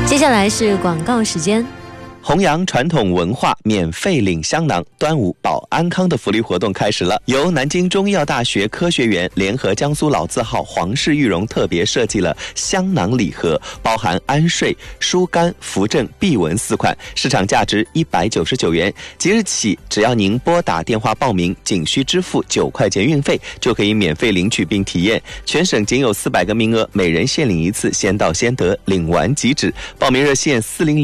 接下来是广告时间。 弘扬传统文化，免费领香囊，端午保安康的福利活动开始了。由南京中医药大学科学园联合江苏老字号皇氏玉荣特别设计了香囊礼盒，包含安睡、疏肝、扶正、避蚊4款，市场价值199元。即日起，只要您拨打电话报名，仅需支付9块钱运费，就可以免费领取并体验。全省仅有400个名额，每人限领1次，先到先得，领完即止。报名热线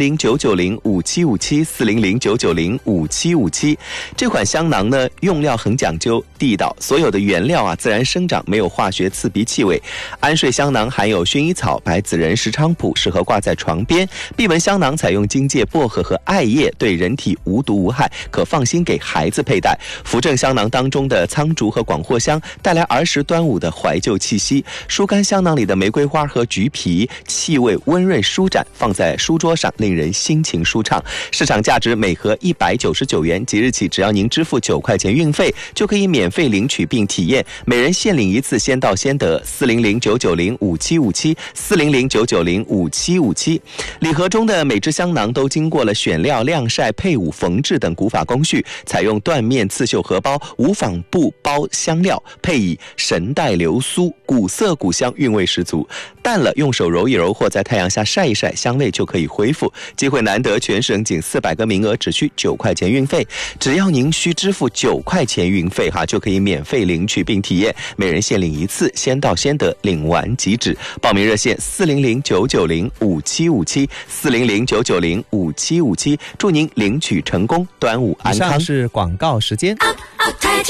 400-990-5757，400-990-5757。这款香囊呢，用料很讲究，地道，所有的原料自然生长，没有化学刺鼻气味。安睡香囊含有薰衣草、白子仁、石菖蒲，适合挂在床边。避蚊香囊采用荆芥、薄荷和艾叶，对人体无毒无害，可放心给孩子佩戴。扶正香囊当中的苍竹和广藿香带来儿时端午的怀旧气息。疏肝香囊里的玫瑰花和橘皮气味温润舒展，放在书桌上令人心情舒畅。市场价值每盒199元，即日起只要您支付9块钱运费，就可以免费领取并体验，每人限领1次，先到先得。400-990-5757，400-990-5757。礼盒中的每只香囊都经过了选料、晾晒、配伍、缝制等古法工序，采用缎面刺绣荷包、无纺布包香料，配以神带流苏，古色古香，韵味十足。淡了用手揉一揉，或在太阳下晒一晒，香味就可以恢复。机会难得，全省仅400个名额，只需9块钱运费。只要您需支付9块钱运费就可以免费领取并体验，每人限领1次，先到先得，领完即止。报名热线400-990-5757，400-990-5757。祝您领取成功，端午安康。 以上是广告时间。